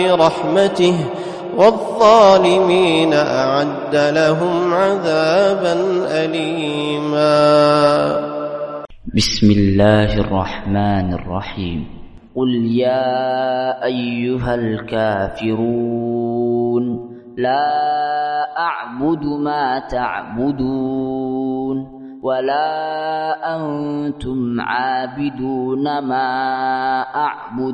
رحمته والظالمين أعد لهم عذابا أليما. بسم الله الرحمن الرحيم. قل يا أيها الكافرون لا أعبد ما تعبدون ولا أنتم عابدون ما أعبد